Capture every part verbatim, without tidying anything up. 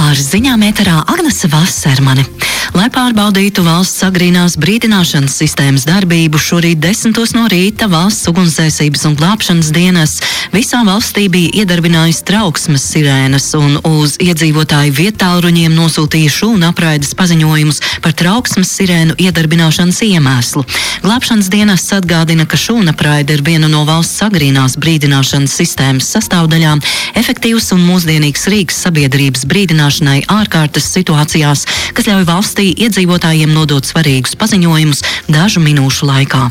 Ar ziņām ēterā Agnese Vasermane. Lai pārbaudītu valsts agrīnās brīdināšanas sistēmas darbību, šorīt desmitos no rīta valsts ugunsdzēsības un glābšanas dienas visā valstī bija iedarbinājis trauksmes sirēnas un uz iedzīvotāju viettālruņiem nosūtīja šūnu apraides paziņojumus par trauksmes sirēnu iedarbināšanas iemeslu. Glābšanas dienas atgādina, ka šūna apraide ir viena no valsts agrīnās brīdināšanas sistēmas sastāvdaļām, efektīvs un mūsdienīgs rīks sabiedrības brīdināšanai ārkārtas situācijās, kas ļauj valstī iedzīvotājiem nodot svarīgus paziņojumus dažu minūšu laikā.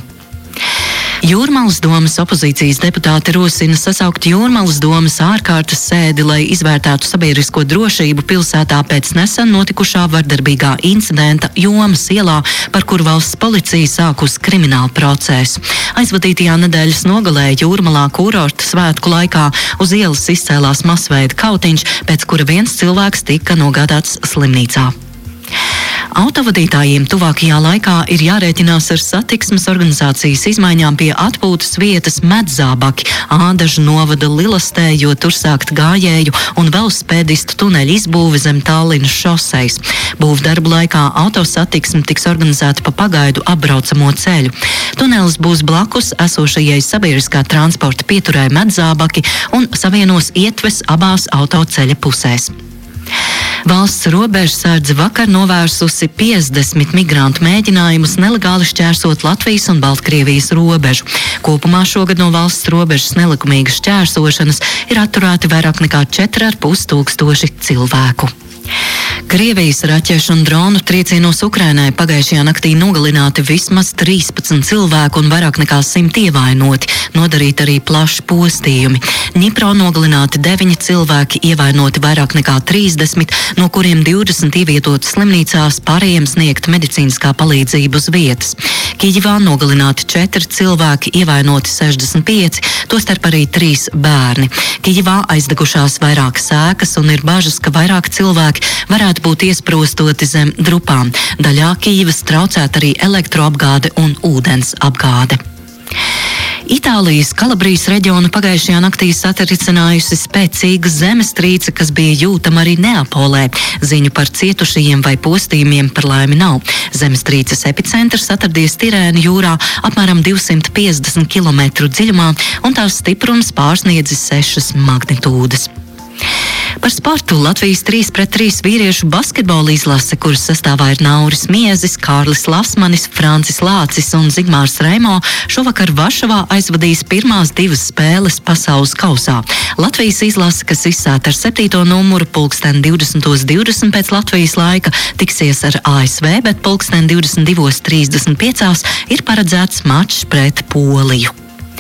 Jūrmalas domes opozīcijas deputāti rosina sasaukt Jūrmalas domes ārkārtas sēdi, lai izvērtētu sabiedrisko drošību pilsētā pēc nesen notikušā vardarbīgā incidenta Jomas ielā, par kuru valsts policija sākus kriminālu procesu. Aizvadītajā nedēļas nogalē Jūrmalā kurorta svētku laikā uz ielas izcēlās masveida kautiņš, pēc kura viens cilvēks tika nogādāts slimnīcā. Autovadītājiem tuvākajā laikā ir jārēķinās ar satiksmes organizācijas izmaiņām pie atpūtas vietas Medzābaki, Ādažu novada Lilastē, jo tur sākt gājēju un velosipēdistu tuneļu izbūve zem Tallinas šosejas. Būvdarbu laikā autosatiksme tiks organizēta pa pagaidu apbraucamo ceļu. Tunelis būs blakus esošajai sabiedriskā transporta pieturai Medzābaki un savienos ietves abās autoceļa pusēs. Valsts robežsardze vakar novērsusi piecdesmit migrantu mēģinājumus nelegāli šķērsot Latvijas un Baltkrievijas robežu. Kopumā šogad no valsts robežas nelikumīgas šķērsošanas ir atturēti vairāk nekā četri ar pus tūkstoši cilvēku. Krievijas raķešu un dronu triecienos Ukrainai pagājušajā naktī nogalināti vismaz trīspadsmit cilvēku un vairāk nekā simt ievainoti, nodarīti arī plaši postījumi. Ņipro nogalināti deviņi cilvēki, ievainoti vairāk nekā trīsdesmit, no kuriem divdesmit ievietoti slimnīcās, pārējiem sniegt medicīniskā palīdzība uz vietas. Kijivā nogalināti četri cilvēki, ievainoti sešdesmit pieci, tostarp arī trīs bērni. Kijivā aizdegušās vairākas ēkas un ir bažas, ka vairāk cilvēki varētu būt iesprostoti zem drupām. Daļā Kijivas traucēt arī elektroapgāde un ūdens apgāde. Itālijas Kalabrijas reģionu pagājušajā naktī satricinājusi spēcīga zemestrīce, kas bija jūtama arī Neapolē. Ziņu par cietušajiem vai postījumiem par laimi nav. Zemestrīces epicentrs atradies Tirēnu jūrā apmēram divsimt piecdesmit kilometru dziļumā, un tās stiprums pārsniedzis sešas magnitūdas. Par sportu Latvijas trīs pret trīs vīriešu basketbola izlase, kuras sastāvā ir Nauris Miezis, Kārlis Lasmanis, Francis Lācis un Zigmārs Reimo, šovakar Varšavā aizvadīs pirmās divas spēles pasaules kausā. Latvijas izlase, kas izsāta ar septīto numuru, pulksten divdesmit divdesmit pēc Latvijas laika, tiksies ar A S V, bet pulksten divdesmit divi trīsdesmit pieci ir paredzēts mačs pret Poliju.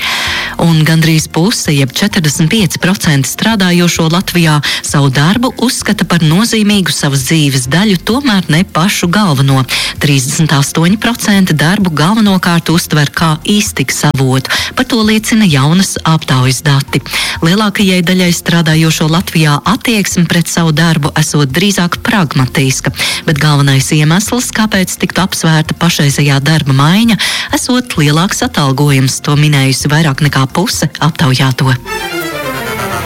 Un gandrīz puse, jeb četrdesmit pieci procenti strādājošo Latvijā savu darbu uzskata par nozīmīgu savas dzīves daļu, tomēr ne pašu galveno. trīsdesmit astoņi procenti darbu galvenokārt uztver kā iztikas avotu. Par to liecina jaunas aptaujas dati. Lielākajai daļai strādājošo Latvijā attieksme pret savu darbu esot drīzāk pragmatiska, bet galvenais iemesls, kāpēc tiktu apsvērta pašreizējā darba maiņa, esot lielāks atalgojums, to minējusi vairāk nekā puse aptaujāto.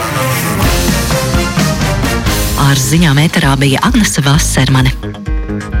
Ar ziņām ēterā bija Agnese Vasermane.